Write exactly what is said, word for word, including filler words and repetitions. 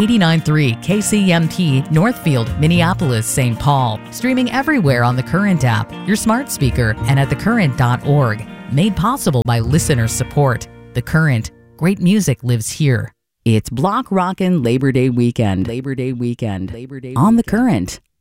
eighty-nine point three K C M T, Northfield, Minneapolis, Saint Paul. Streaming everywhere on the Current app, your smart speaker, and at the current dot org. Made possible by listener support. The Current. Great music lives here. It's Block Rockin' Labor Day weekend. Labor Day weekend. Labor Day on the Current.